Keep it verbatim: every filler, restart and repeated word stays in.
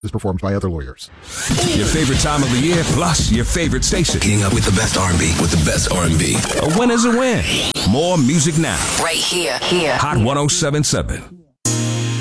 is performed by other lawyers. Your favorite time of the year, plus your favorite station. Getting up with the best R and B, with the best R and B. A win is a win. More music now. Right here, here. Hot one oh seven point seven.